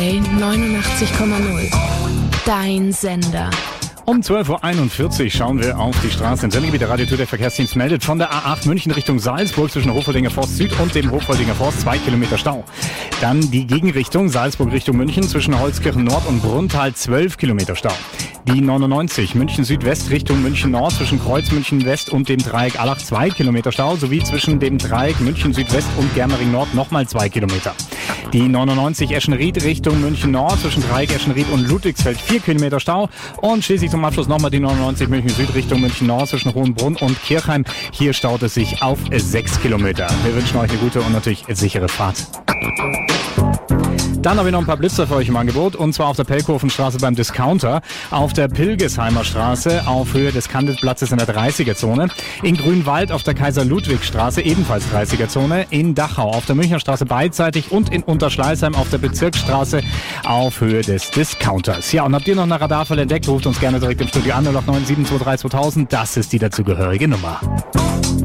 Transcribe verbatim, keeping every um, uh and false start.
neunundachtzig Komma null. Dein Sender. Um zwölf Uhr einundvierzig schauen wir auf die Straße. Im Sendegebiet der Radio Tour, der Verkehrsdienst meldet von der A acht München Richtung Salzburg zwischen Hochfoldinger Forst Süd und dem Hochfoldinger Forst zwei Kilometer Stau. Dann die Gegenrichtung Salzburg Richtung München zwischen Holzkirchen Nord und Brunntal zwölf Kilometer Stau. Die neunundneunzig München Südwest Richtung München Nord zwischen Kreuz München West und dem Dreieck Allach zwei Kilometer Stau sowie zwischen dem Dreieck München Südwest und Germering Nord nochmal zwei Kilometer. Die neunundneunzig Eschenried Richtung München Nord zwischen Dreieck Eschenried und Ludwigsfeld vier Kilometer Stau und schließlich zum Abschluss nochmal die neunundneunzig München Süd Richtung München Nord zwischen Hohenbrunn und Kirchheim. Hier staut es sich auf sechs Kilometer. Wir wünschen euch eine gute und natürlich sichere Fahrt. Dann habe ich noch ein paar Blitzer für euch im Angebot, und zwar auf der Pelkhofenstraße beim Discounter, auf der Pilgesheimer Straße auf Höhe des Kanditplatzes in der dreißiger-Zone, in Grünwald auf der Kaiser-Ludwig-Straße ebenfalls dreißiger-Zone, in Dachau auf der Münchner Straße beidseitig und in Unterschleißheim auf der Bezirksstraße auf Höhe des Discounters. Ja, und habt ihr noch eine Radarfall entdeckt, ruft uns gerne direkt im Studio an, null acht neun sieben zwei drei zweitausend, das ist die dazugehörige Nummer.